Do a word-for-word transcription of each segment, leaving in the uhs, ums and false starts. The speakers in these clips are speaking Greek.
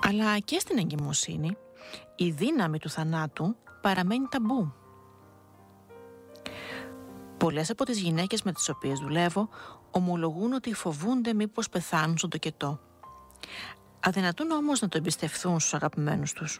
Αλλά και στην εγκυμοσύνη η δύναμη του θανάτου παραμένει ταμπού. Πολλές από τις γυναίκες με τις οποίες δουλεύω ομολογούν ότι φοβούνται μήπως πεθάνουν στον τοκετό. Αδυνατούν όμως να το εμπιστευθούν στους αγαπημένους τους.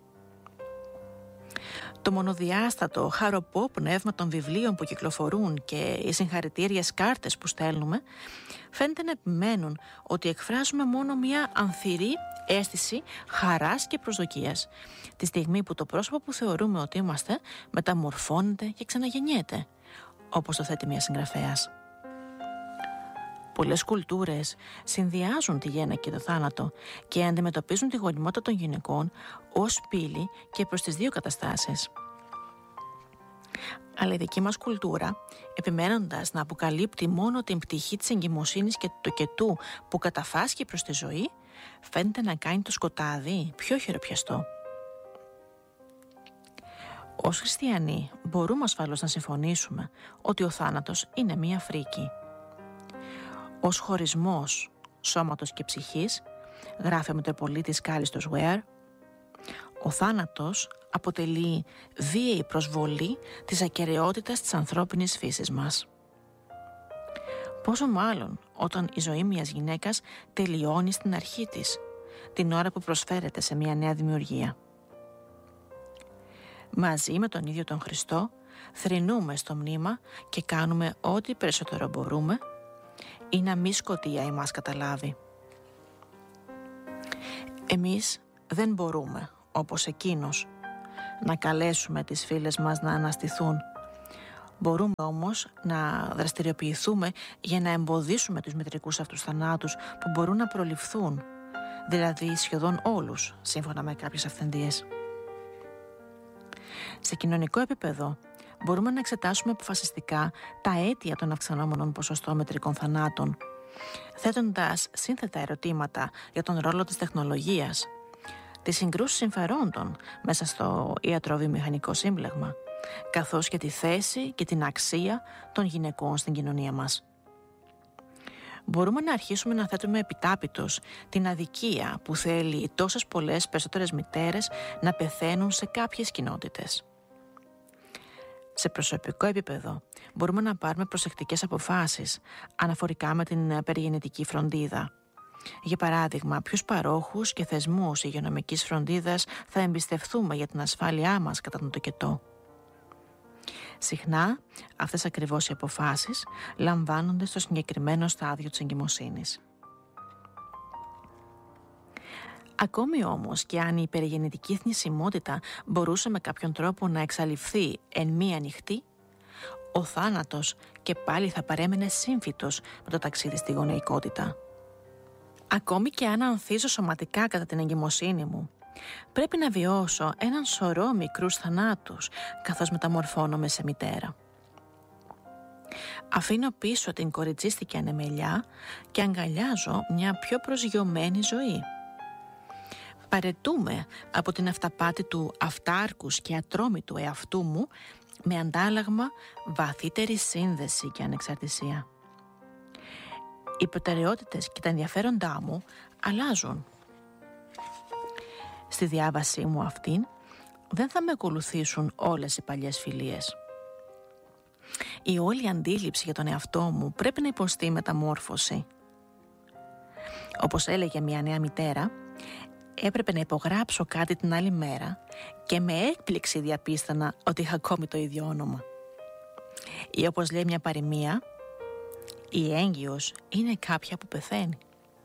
Το μονοδιάστατο, χαροπό πνεύμα των βιβλίων που κυκλοφορούν και οι συγχαρητήριες κάρτες που στέλνουμε φαίνεται να επιμένουν ότι εκφράζουμε μόνο μια ανθυρή αίσθηση χαράς και προσδοκίας, τη στιγμή που το πρόσωπο που θεωρούμε ότι είμαστε μεταμορφώνεται και ξαναγεννιέται, όπως το θέτει μια συγγραφέας. Πολλές κουλτούρες συνδυάζουν τη γέννα και το θάνατο και αντιμετωπίζουν τη γονιμότητα των γυναικών ως πύλη και προς τις δύο καταστάσεις. Αλλά η δική μας κουλτούρα, επιμένοντας να αποκαλύπτει μόνο την πτυχή της εγκυμοσύνης και του τοκετού που καταφάσκει προς τη ζωή, φαίνεται να κάνει το σκοτάδι πιο χειροπιαστό. Ως χριστιανοί μπορούμε ασφαλώς να συμφωνήσουμε ότι ο θάνατος είναι μία φρίκη. Ως χωρισμός σώματος και ψυχής, γράφει ο Μητροπολίτης Κάλιστος Ware, ο θάνατος αποτελεί βίαιη προσβολή της ακεραιότητας της ανθρώπινης φύσης μας. Πόσο μάλλον όταν η ζωή μιας γυναίκας τελειώνει στην αρχή της, την ώρα που προσφέρεται σε μια νέα δημιουργία. Μαζί με τον ίδιο τον Χριστό θρηνούμε στο μνήμα και κάνουμε ό,τι περισσότερο μπορούμε ή να μη σκοτία εμάς καταλάβει. Εμείς δεν μπορούμε, όπως εκείνος, να καλέσουμε τις φίλες μας να αναστηθούν. Μπορούμε όμως να δραστηριοποιηθούμε για να εμποδίσουμε τους μητρικούς αυτούς θανάτους που μπορούν να προληφθούν, δηλαδή σχεδόν όλους, σύμφωνα με κάποιες αυθεντίες. Σε κοινωνικό επίπεδο, μπορούμε να εξετάσουμε αποφασιστικά τα αίτια των αυξανόμενων ποσοστών μητρικών θανάτων, θέτοντας σύνθετα ερωτήματα για τον ρόλο της τεχνολογίας, τις συγκρούσεις συμφερόντων μέσα στο ιατροβιομηχανικό σύμπλεγμα, καθώς και τη θέση και την αξία των γυναικών στην κοινωνία μας. Μπορούμε να αρχίσουμε να θέτουμε επιτάπητος την αδικία που θέλει τόσες πολλές περισσότερες μητέρες να πεθαίνουν σε κάποιες κοινότητες. Σε προσωπικό επίπεδο μπορούμε να πάρουμε προσεκτικές αποφάσεις αναφορικά με την περιγεννητική φροντίδα. Για παράδειγμα, ποιους παρόχους και θεσμούς υγειονομικής φροντίδας θα εμπιστευτούμε για την ασφάλειά μας κατά τον τοκετό. Συχνά αυτές ακριβώς οι αποφάσεις λαμβάνονται στο συγκεκριμένο στάδιο της εγκυμοσύνης. Ακόμη όμως και αν η περιγεννητική θνησιμότητα μπορούσε με κάποιον τρόπο να εξαλειφθεί εν μία νυχτή, ο θάνατος και πάλι θα παρέμενε σύμφυτος με το ταξίδι στη γονεϊκότητα. Ακόμη και αν ανθίζω σωματικά κατά την εγκυμοσύνη μου, πρέπει να βιώσω έναν σωρό μικρούς θανάτους καθώς μεταμορφώνομαι σε μητέρα. Αφήνω πίσω την κοριτσίστικη ανεμελιά και αγκαλιάζω μια πιο προσγειωμένη ζωή. Παρετούμε από την αυταπάτη του αυτάρκους και ατρόμητου εαυτού μου με αντάλλαγμα βαθύτερη σύνδεση και ανεξαρτησία. Οι προτεραιότητες και τα ενδιαφέροντά μου αλλάζουν. Στη διάβασή μου αυτήν δεν θα με ακολουθήσουν όλες οι παλιές φιλίες. Η όλη αντίληψη για τον εαυτό μου πρέπει να υποστεί μεταμόρφωση. Όπως έλεγε μια νέα μητέρα, έπρεπε να υπογράψω κάτι την άλλη μέρα και με έκπληξη διαπίστανα ότι είχα ακόμη το ίδιο όνομα. Ή όπως λέει μια παροιμία, η έγκυος είναι κάποια που πεθαίνει.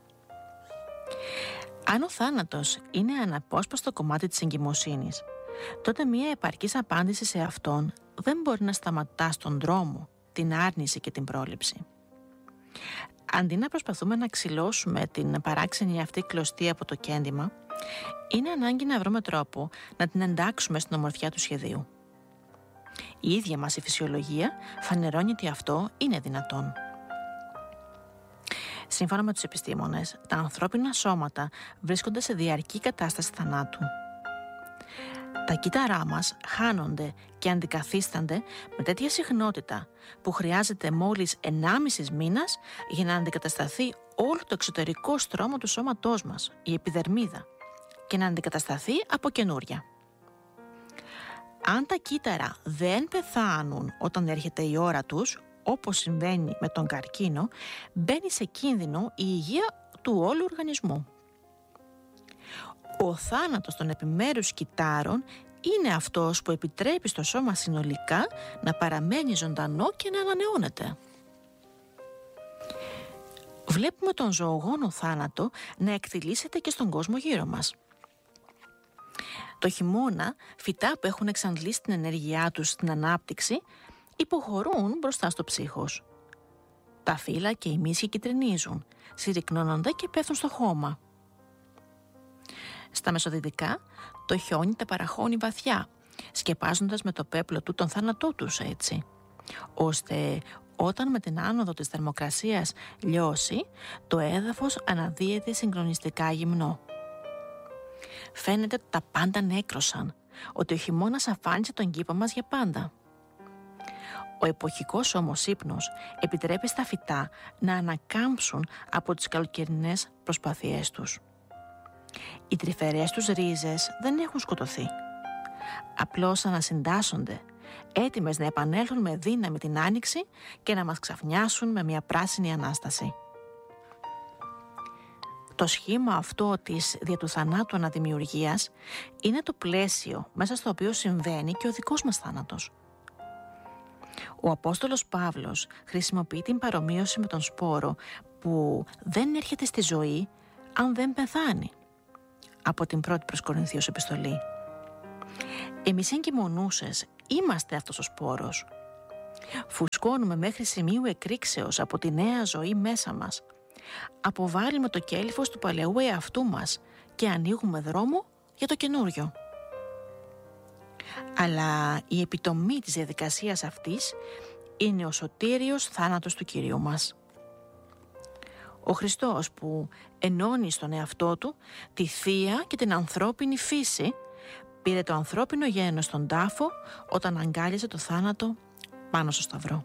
Αν ο θάνατος είναι αναπόσπαστο κομμάτι της εγκυμοσύνης, τότε μια επαρκής απάντηση σε αυτόν δεν μπορεί να σταματά στον δρόμο, την άρνηση και την πρόληψη. Αντί να προσπαθούμε να ξυλώσουμε την παράξενη αυτή κλωστή από το κέντημα, είναι ανάγκη να βρούμε τρόπο να την εντάξουμε στην ομορφιά του σχεδίου. Η ίδια μας η φυσιολογία φανερώνει ότι αυτό είναι δυνατόν. Σύμφωνα με τους επιστήμονες, τα ανθρώπινα σώματα βρίσκονται σε διαρκή κατάσταση θανάτου. Τα κύτταρά μας χάνονται και αντικαθίστανται με τέτοια συχνότητα που χρειάζεται μόλις ενάμισης μήνας για να αντικατασταθεί όλο το εξωτερικό στρώμα του σώματός μας, η επιδερμίδα, και να αντικατασταθεί από καινούρια. Αν τα κύτταρα δεν πεθάνουν όταν έρχεται η ώρα τους, όπως συμβαίνει με τον καρκίνο, μπαίνει σε κίνδυνο η υγεία του όλου οργανισμού. Ο θάνατος των επιμέρους κυττάρων είναι αυτός που επιτρέπει στο σώμα συνολικά να παραμένει ζωντανό και να ανανεώνεται. Βλέπουμε τον ζωογόνο θάνατο να εκτιλήσεται και στον κόσμο γύρω μας. Το χειμώνα, φυτά που έχουν εξαντλήσει την ενέργειά τους στην ανάπτυξη υποχωρούν μπροστά στο ψύχος. Τα φύλλα και οι μύσχοι κυτρινίζουν, συρρυκνώνονται και πέφτουν στο χώμα. Στα μεσοδυτικά, το χιόνι τα παραχώνει βαθιά, σκεπάζοντας με το πέπλο του τον θάνατό τους έτσι, ώστε όταν με την άνοδο της θερμοκρασίας λιώσει, το έδαφος αναδύεται συγκλονιστικά γυμνό. Φαίνεται ότι τα πάντα νέκρωσαν, ότι ο χειμώνας αφάνισε τον κήπο μας για πάντα. Ο εποχικός όμως ύπνος επιτρέπει στα φυτά να ανακάμψουν από τις καλοκαιρινές προσπαθειές τους. Οι τρυφερές τους ρίζες δεν έχουν σκοτωθεί. Απλώς ανασυντάσσονται, έτοιμες να επανέλθουν με δύναμη την άνοιξη και να μας ξαφνιάσουν με μια πράσινη Ανάσταση. Το σχήμα αυτό της δια του θανάτου αναδημιουργίας είναι το πλαίσιο μέσα στο οποίο συμβαίνει και ο δικός μας θάνατος. Ο Απόστολος Παύλος χρησιμοποιεί την παρομοίωση με τον σπόρο που δεν έρχεται στη ζωή αν δεν πεθάνει, από την πρώτη προς Κορινθίους επιστολή. Εμείς εγκυμονούσες είμαστε αυτός ο σπόρος. Φουσκώνουμε μέχρι σημείου εκρήξεως από τη νέα ζωή μέσα μας. Αποβάλλουμε το κέλυφος του παλαιού εαυτού μας και ανοίγουμε δρόμο για το καινούριο. Αλλά η επιτομή της διαδικασίας αυτής είναι ο σωτήριος θάνατος του Κυρίου μας. Ο Χριστός που ενώνει στον εαυτό του τη θεία και την ανθρώπινη φύση, πήρε το ανθρώπινο γένος στον τάφο όταν αγκάλιασε το θάνατο πάνω στο σταυρό.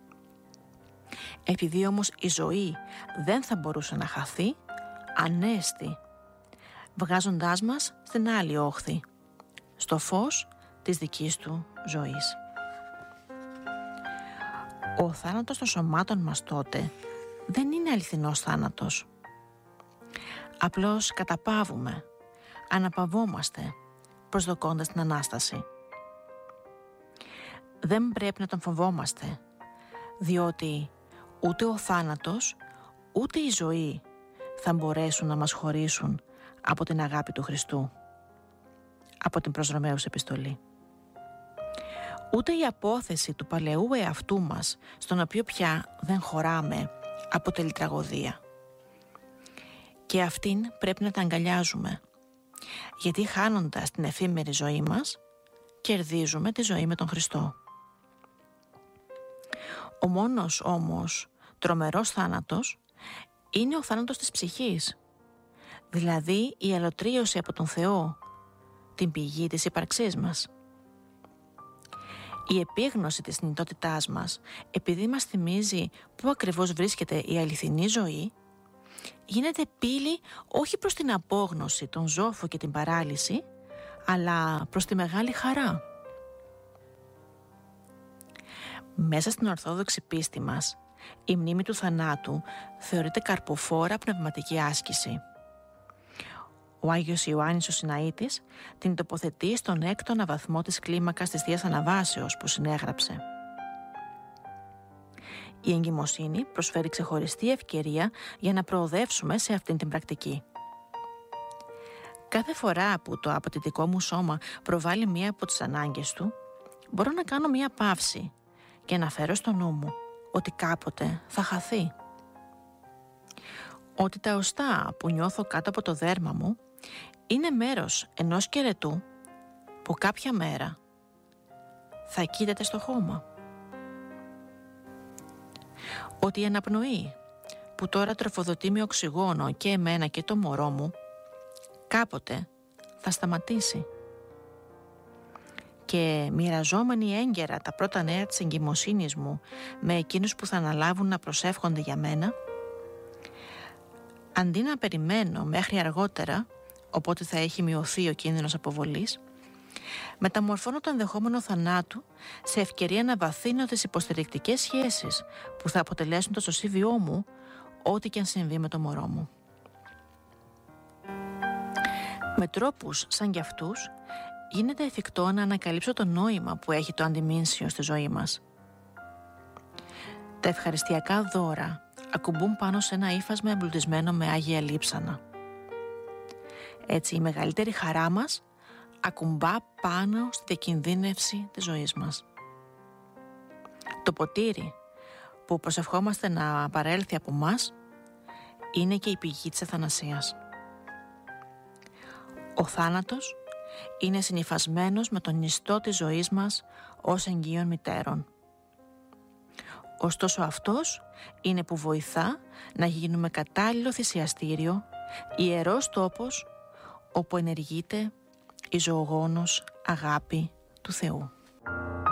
Επειδή όμως η ζωή δεν θα μπορούσε να χαθεί, ανέστη, βγάζοντάς μας στην άλλη όχθη, στο φως της δικής του ζωής. Ο θάνατος των σωμάτων μας τότε δεν είναι αληθινός θάνατος. Απλώς καταπαύουμε, αναπαυόμαστε, προσδοκώντας την Ανάσταση. Δεν πρέπει να τον φοβόμαστε, διότι ούτε ο θάνατος, ούτε η ζωή θα μπορέσουν να μας χωρίσουν από την αγάπη του Χριστού, από την προς Ρωμαίους επιστολή. Ούτε η απόθεση του παλαιού εαυτού μας, στον οποίο πια δεν χωράμε, αποτελεί τραγωδία. Και αυτήν πρέπει να τα αγκαλιάζουμε, γιατί χάνοντας την εφήμερη ζωή μας, κερδίζουμε τη ζωή με τον Χριστό. Ο μόνος όμως τρομερός θάνατος είναι ο θάνατος της ψυχής, δηλαδή η αλωτρίωση από τον Θεό, την πηγή της ύπαρξής μας. Η επίγνωση της θνητότητάς μας, επειδή μας θυμίζει πού ακριβώς βρίσκεται η αληθινή ζωή, γίνεται πύλη όχι προς την απόγνωση, τον ζόφο και την παράλυση, αλλά προς τη μεγάλη χαρά. Μέσα στην ορθόδοξη πίστη μας, η μνήμη του θανάτου θεωρείται καρποφόρα πνευματική άσκηση. Ο Άγιος Ιωάννης ο Συναΐτης την τοποθετεί στον έκτο αναβαθμό της κλίμακας της Θείας Αναβάσεως που συνέγραψε. Η εγκυμοσύνη προσφέρει ξεχωριστή ευκαιρία για να προοδεύσουμε σε αυτήν την πρακτική. Κάθε φορά που το απαιτητικό μου σώμα προβάλλει μία από τις ανάγκες του, μπορώ να κάνω μία παύση και να φέρω στο νου μου ότι κάποτε θα χαθεί. Ότι τα οστά που νιώθω κάτω από το δέρμα μου είναι μέρος ενός σκελετού που κάποια μέρα θα κοίταται στο χώμα. Ότι η αναπνοή που τώρα τροφοδοτεί με οξυγόνο και εμένα και το μωρό μου κάποτε θα σταματήσει. Και μοιραζόμενοι έγκαιρα τα πρώτα νέα της εγκυμοσύνης μου με εκείνους που θα αναλάβουν να προσεύχονται για μένα, αντί να περιμένω μέχρι αργότερα, οπότε θα έχει μειωθεί ο κίνδυνος αποβολής, μεταμορφώνω το ενδεχόμενο θανάτου σε ευκαιρία να βαθύνω τις υποστηρικτικές σχέσεις που θα αποτελέσουν το σωσίβιό μου, ό,τι και αν συμβεί με το μωρό μου. Με τρόπους σαν κι αυτούς, γίνεται εφικτό να ανακαλύψω το νόημα που έχει το αντιμήνσιο στη ζωή μας. Τα ευχαριστιακά δώρα ακουμπούν πάνω σε ένα ύφασμα εμπλουτισμένο με άγια λείψανα. Έτσι η μεγαλύτερη χαρά μας ακουμπά πάνω στη διακινδύνευση της ζωής μας. Το ποτήρι που προσευχόμαστε να παρέλθει από μας είναι και η πηγή της αθανασίας. Ο θάνατος είναι συνυφασμένος με τον νηστό της ζωής μας ως εγγύων μητέρων. Ωστόσο αυτός είναι που βοηθά να γίνουμε κατάλληλο θυσιαστήριο, ιερός τόπος όπου ενεργείται η ζωογόνος αγάπη του Θεού.